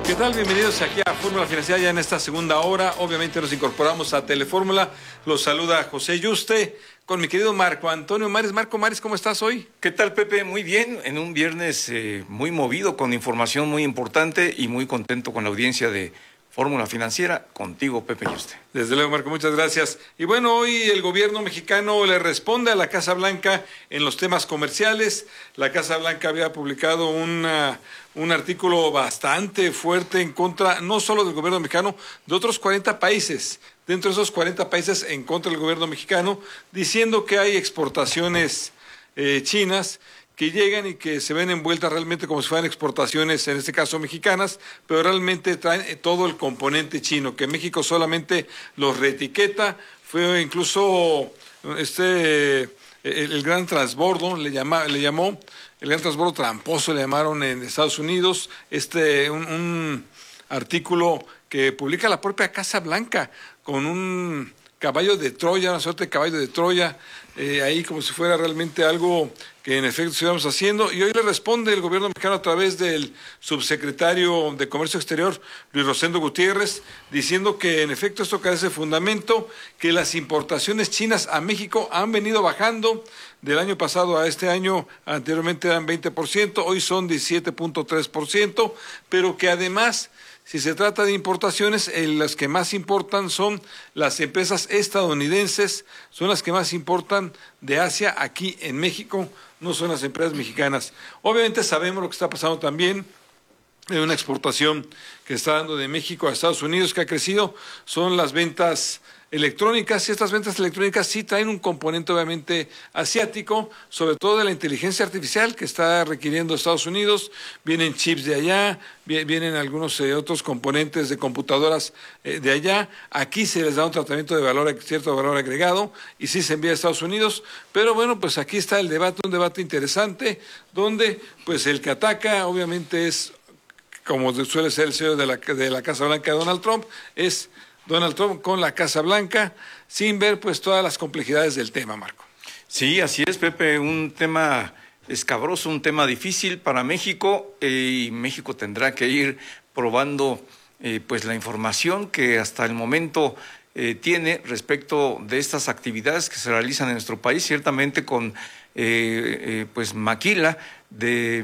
¿Qué tal? Bienvenidos aquí a Fórmula Financiera ya en esta segunda hora. Obviamente nos incorporamos a Telefórmula. Los saluda José Yuste con mi querido Marco Antonio Mares. Marco Mares, ¿cómo estás hoy? ¿Qué tal, Pepe? Muy bien, en un viernes muy movido, con información muy importante y muy contento con la audiencia de Fórmula Financiera. Contigo, Pepe Yuste. Desde luego, Marco, muchas gracias. Y bueno, hoy el gobierno mexicano le responde a la Casa Blanca en los temas comerciales. La Casa Blanca había publicado un artículo bastante fuerte en contra, no solo del gobierno mexicano, de otros 40 países. Dentro de esos 40 países en contra del gobierno mexicano, diciendo que hay exportaciones chinas que llegan y que se ven envueltas realmente como si fueran exportaciones, en este caso mexicanas, pero realmente traen todo el componente chino, que México solamente los reetiqueta. Fue incluso el gran transbordo, le llamó, el gran transbordo tramposo le llamaron en Estados Unidos, un artículo que publica la propia Casa Blanca con un caballo de Troya, una suerte de caballo de Troya, ahí como si fuera realmente algo que en efecto estuviéramos haciendo. Y hoy le responde el gobierno mexicano a través del subsecretario de Comercio Exterior, Luis Rosendo Gutiérrez, diciendo que en efecto esto carece de fundamento, que las importaciones chinas a México han venido bajando del año pasado a este año. Anteriormente eran 20%, hoy son 17.3%, pero que además, si se trata de importaciones, las que más importan son las empresas estadounidenses, son las que más importan de Asia aquí en México, no son las empresas mexicanas. Obviamente sabemos lo que está pasando también en una exportación que está dando de México a Estados Unidos, que ha crecido, son las ventas electrónicas, y estas ventas electrónicas sí traen un componente obviamente asiático, sobre todo de la inteligencia artificial que está requiriendo Estados Unidos. Vienen chips de allá, vienen algunos otros componentes de computadoras de allá. Aquí se les da un tratamiento de cierto valor agregado, y sí se envía a Estados Unidos. Pero bueno, pues aquí está el debate, un debate interesante, donde pues el que ataca obviamente es, como suele ser el CEO de la Casa Blanca, Donald Trump, es Donald Trump con la Casa Blanca, sin ver pues todas las complejidades del tema, Marco. Sí, así es, Pepe, un tema escabroso, un tema difícil para México, y México tendrá que ir probando pues la información que hasta el momento tiene respecto de estas actividades que se realizan en nuestro país, ciertamente con pues maquila de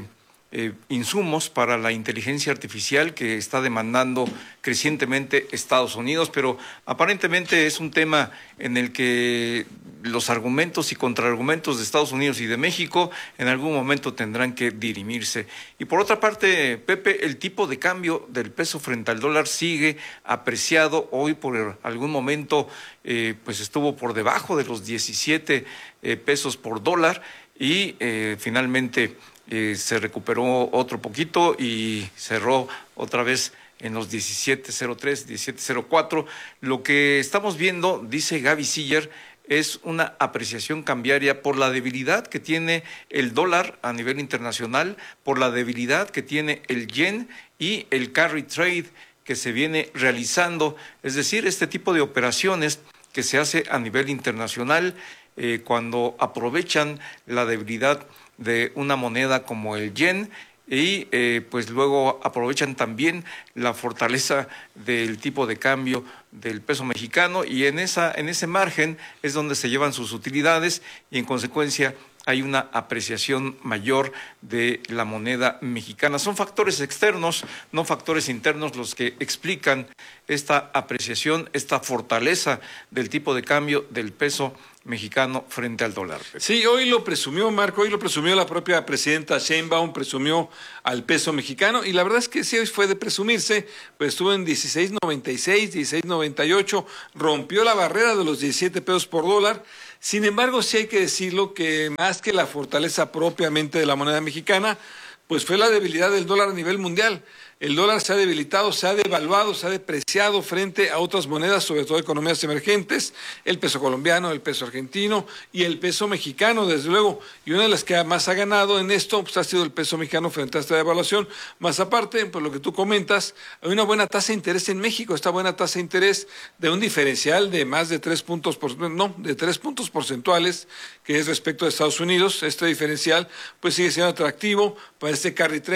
insumos para la inteligencia artificial que está demandando crecientemente Estados Unidos, pero aparentemente es un tema en el que los argumentos y contraargumentos de Estados Unidos y de México en algún momento tendrán que dirimirse. Y por otra parte, Pepe, el tipo de cambio del peso frente al dólar sigue apreciado. Hoy por algún momento pues estuvo por debajo de los 17 pesos por dólar, y finalmente se recuperó otro poquito y cerró otra vez en los 17.03, 17.04. Lo que estamos viendo, dice Gaby Siller, es una apreciación cambiaria por la debilidad que tiene el dólar a nivel internacional, por la debilidad que tiene el yen y el carry trade que se viene realizando, es decir, este tipo de operaciones que se hace a nivel internacional cuando aprovechan la debilidad de una moneda como el yen, y pues luego aprovechan también la fortaleza del tipo de cambio del peso mexicano, y en ese margen es donde se llevan sus utilidades, y en consecuencia hay una apreciación mayor de la moneda mexicana. Son factores externos, no factores internos, los que explican esta apreciación, esta fortaleza del tipo de cambio del peso mexicano frente al dólar. Sí, hoy lo presumió, Marco, hoy lo presumió la propia presidenta Sheinbaum, presumió al peso mexicano, y la verdad es que sí, hoy fue de presumirse, pues estuvo en 16.96, 16.98, rompió la barrera de los 17 pesos por dólar. Sin embargo, sí hay que decirlo que más que la fortaleza propiamente de la moneda mexicana, pues fue la debilidad del dólar a nivel mundial. El dólar se ha debilitado, se ha devaluado, se ha depreciado frente a otras monedas, sobre todo economías emergentes, el peso colombiano, el peso argentino y el peso mexicano, desde luego. Y una de las que más ha ganado en esto pues, ha sido el peso mexicano frente a esta devaluación. Más aparte, por lo que tú comentas, hay una buena tasa de interés en México, esta buena tasa de interés de un diferencial de más de 3 puntos, de 3 puntos porcentuales, que es respecto a Estados Unidos. Este diferencial pues sigue siendo atractivo para este carry trade,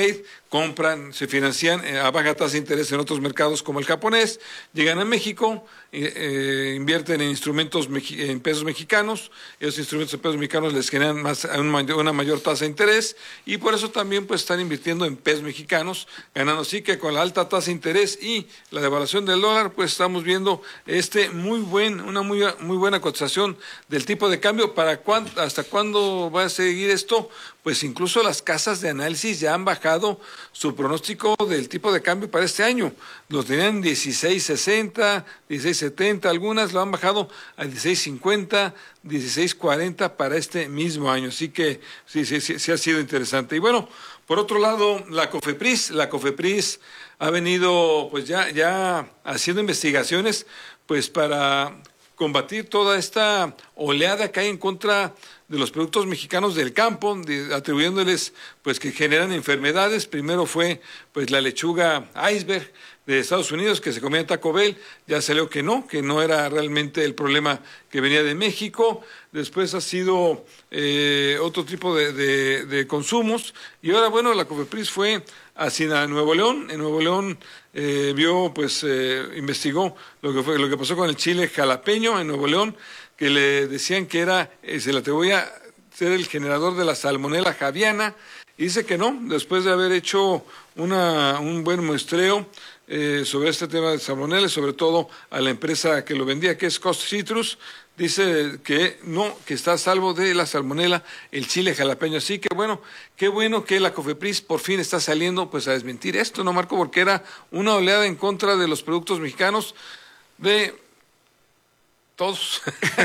compran, se financian a baja tasa de interés en otros mercados como el japonés, llegan a México, invierten en instrumentos en pesos mexicanos, esos instrumentos en pesos mexicanos les generan una mayor tasa de interés y por eso también pues están invirtiendo en pesos mexicanos, ganando así que con la alta tasa de interés y la devaluación del dólar pues estamos viendo una muy buena cotización del tipo de cambio. ¿Hasta cuándo va a seguir esto? Pues incluso las casas de análisis ya han bajado su pronóstico del tipo de cambio para este año. Lo tenían 16.60, 16.70, algunas lo han bajado a 16.50, 16.40 para este mismo año. Así que sí ha sido interesante. Y bueno, por otro lado, la COFEPRIS ha venido pues ya haciendo investigaciones pues para combatir toda esta oleada que hay en contra de los productos mexicanos del campo, atribuyéndoles pues que generan enfermedades. Primero fue pues la lechuga iceberg de Estados Unidos que se comía en Taco Bell, ya salió que no era realmente el problema que venía de México. Después ha sido otro tipo de consumos y ahora bueno, la COFEPRIS fue hacia Nuevo León. En Nuevo León investigó lo que pasó con el chile jalapeño en Nuevo León, que le decían que se le atribuía a ser el generador de la salmonela javiana, y dice que no, después de haber hecho un buen muestreo sobre este tema de salmonela, sobre todo a la empresa que lo vendía, que es Cost Citrus, dice que no, que está a salvo de la salmonela el chile jalapeño. Así que bueno, qué bueno que la COFEPRIS por fin está saliendo pues a desmentir esto, ¿no, Marco? Porque era una oleada en contra de los productos mexicanos de todos.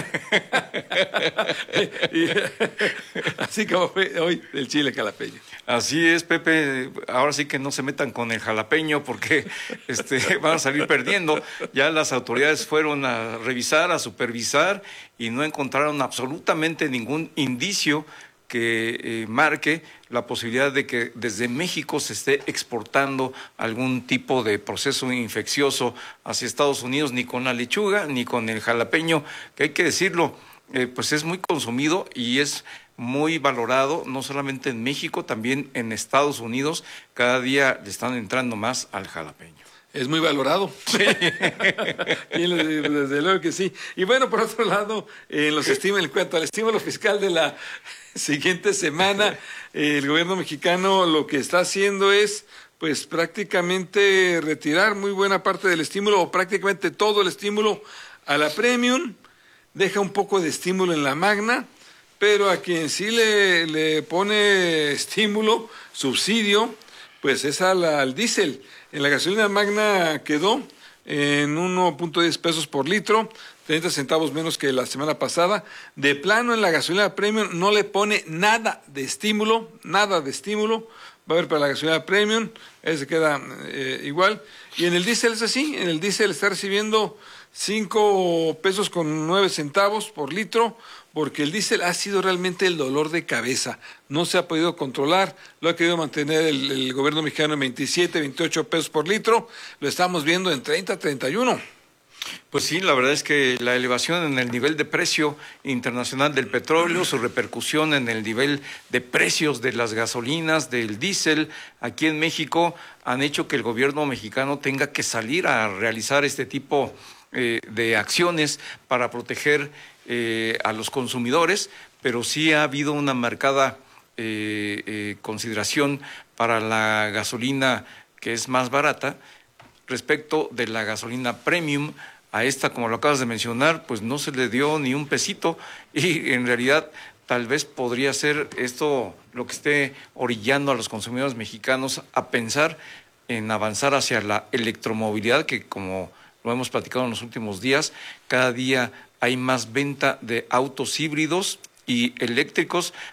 Así como fue hoy el chile jalapeño. Así es, Pepe. Ahora sí que no se metan con el jalapeño porque van a salir perdiendo. Ya las autoridades fueron a revisar, a supervisar y no encontraron absolutamente ningún indicio que marque la posibilidad de que desde México se esté exportando algún tipo de proceso infeccioso hacia Estados Unidos, ni con la lechuga, ni con el jalapeño, que hay que decirlo, pues es muy consumido y es muy valorado, no solamente en México, también en Estados Unidos. Cada día le están entrando más al jalapeño. Es muy valorado. Sí. Y desde luego que sí. Y bueno, por otro lado, en cuanto al estímulo fiscal de la siguiente semana, el gobierno mexicano lo que está haciendo es pues prácticamente retirar muy buena parte del estímulo o prácticamente todo el estímulo a la Premium, deja un poco de estímulo en la Magna, pero a quien sí le pone estímulo, subsidio, pues es al diésel. En la gasolina Magna quedó en 1.10 pesos por litro, 30 centavos menos que la semana pasada. De plano en la gasolina Premium no le pone nada de estímulo. Va a haber para la gasolina Premium, se queda igual. Y en el diésel es así, en el diésel está recibiendo 5 pesos con 9 centavos por litro, porque el diésel ha sido realmente el dolor de cabeza. No se ha podido controlar, lo ha querido mantener el gobierno mexicano en 27, 28 pesos por litro, lo estamos viendo en 30, 31. Pues sí, la verdad es que la elevación en el nivel de precio internacional del petróleo, su repercusión en el nivel de precios de las gasolinas, del diésel, aquí en México, han hecho que el gobierno mexicano tenga que salir a realizar este tipo de acciones para proteger a los consumidores, pero sí ha habido una marcada consideración para la gasolina que es más barata respecto de la gasolina premium. A esta, como lo acabas de mencionar, pues no se le dio ni un pesito y en realidad tal vez podría ser esto lo que esté orillando a los consumidores mexicanos a pensar en avanzar hacia la electromovilidad, que como lo hemos platicado en los últimos días, cada día hay más venta de autos híbridos y eléctricos